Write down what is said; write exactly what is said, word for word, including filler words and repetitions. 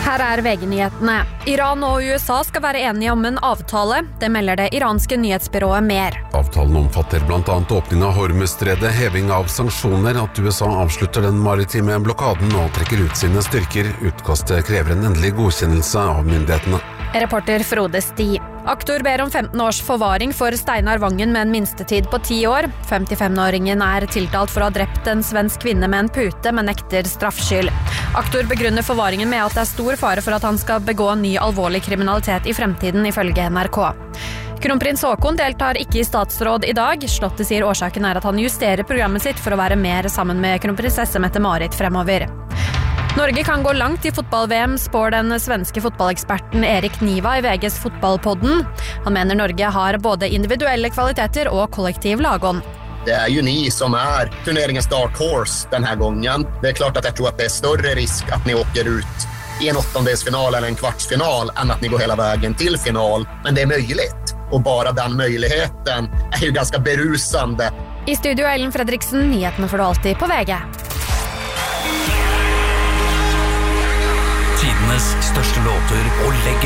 Her er V G-nyhetene. Iran og U S A skal være enige om en avtale. Det melder det iranske nyhetsbyrået Mer. Avtalen omfatter blant annet åpning av Hormuzstredet, heving av sanksjoner, at U S A avslutter den maritime blokaden og trekker ut sine styrker. Utkastet krever en endelig godkjennelse av myndighetene. Reporter Frode Sti. Aktor ber om femten års forvaring for Steinar Vangen med en minstetid på ti år. femtifem-åringen er tiltalt for å ha drept en svensk kvinne med en pute, men nekter straffskyld. Aktor begrunner forvaringen med at det er stor fare for at han skal begå ny alvorlig kriminalitet i fremtiden, ifølge N R K. Kronprins Haakon deltar ikke i statsråd i dag. Slottet sier årsaken er at han justerer programmet sitt for å være mer sammen med kronprinsesse Mette-Marit fremover. Norge kan gå langt i fotball-V M, spår den svenske fotballeksperten Erik Niva i V G's fotballpodden. Han mener Norge har både individuelle kvaliteter og kollektiv lagånd. Det är ju ni som är turneringens dark horse den här gången. Det är klart att jag tror att det är större risk att ni åker ut i en åttondelsfinal eller en kvartsfinal än att ni går hela vägen till final. Men det är möjligt. Och bara den möjligheten är ju ganska berusande. I studio Ellen Fredriksen, nyhetene får du alltid på V G. Tidenes største låter og legender.